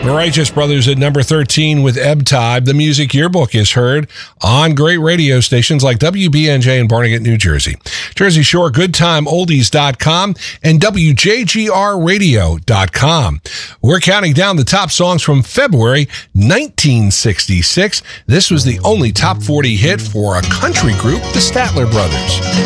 The Righteous Brothers at number 13 with Ebb Tide. The Music Yearbook is heard on great radio stations like WBNJ in Barnegat, New Jersey, Jersey Shore, GoodTimeOldies.com, and WJGRRadio.com. We're counting down the top songs from February 1966. This was the only top 40 hit for a country group, the Statler Brothers.